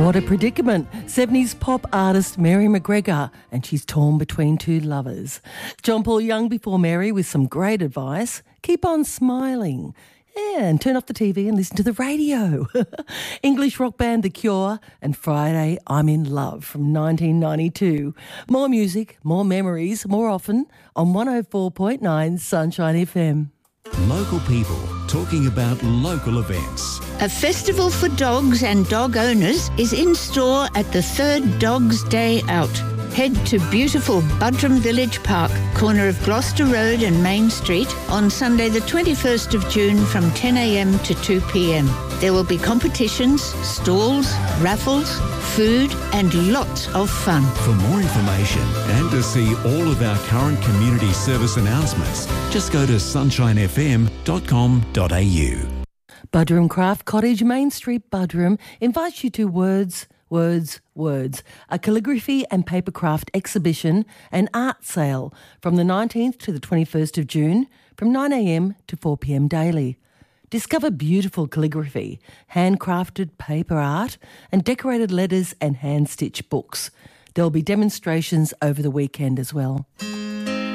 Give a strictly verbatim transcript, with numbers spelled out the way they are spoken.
What a predicament. seventies pop artist Mary McGregor, and she's torn between two lovers. John Paul Young before Mary with some great advice. Keep on smiling. Yeah, and turn off the T V and listen to the radio. English rock band The Cure and Friday I'm in Love from nineteen ninety-two. More music, more memories, more often on one oh four point nine Sunshine F M. Local people talking about local events. A festival for dogs and dog owners is in store at the third Dogs Day Out. Head to beautiful Budrum Village Park, corner of Gloucester Road and Main Street, on Sunday the twenty-first of June from ten a m to two p m. There will be competitions, stalls, raffles, food and lots of fun. For more information and to see all of our current community service announcements, just go to sunshine f m dot com dot a u. Budrum Craft Cottage, Main Street, Budrum, invites you to Words, Words, Words, a calligraphy and papercraft exhibition and art sale from the nineteenth to the twenty-first of June from nine a m to four p m daily. Discover beautiful calligraphy, handcrafted paper art and decorated letters and hand-stitched books. There will be demonstrations over the weekend as well.